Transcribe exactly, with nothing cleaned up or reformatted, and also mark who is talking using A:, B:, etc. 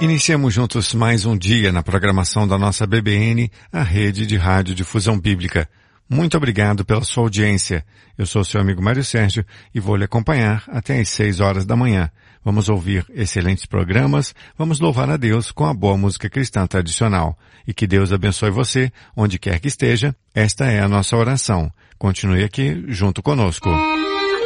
A: Iniciamos juntos mais um dia na programação da nossa B B N, a rede de rádio difusão bíblica. Muito obrigado pela sua audiência. Eu sou seu amigo Mário Sérgio e vou lhe acompanhar até às seis horas da manhã. Vamos ouvir excelentes programas, vamos louvar a Deus com a boa música cristã tradicional. E que Deus abençoe você, onde quer que esteja. Esta é a nossa oração. Continue aqui junto conosco.